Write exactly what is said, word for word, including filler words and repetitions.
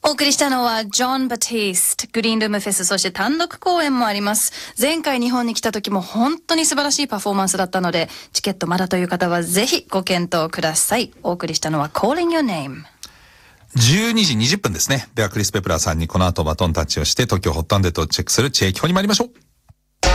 お送りしたのはジョン・バティスト、グリーンルームフェス、そして単独公演もあります。前回日本に来た時も本当に素晴らしいパフォーマンスだったので、チケットまだという方はぜひご検討ください。お送りしたのは Calling Your Name。 じゅうにじにじゅっぷんですね。ではクリス・ペプラーさんにこの後バトンタッチをして東京ホットアンデッドをチェックするチェキ表に参りましょう。